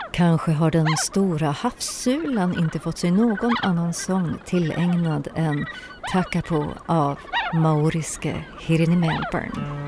Kanske har den stora havssulan inte fått sig någon annan sång tillägnad än Takapo av maoriske Hirni Melbourne.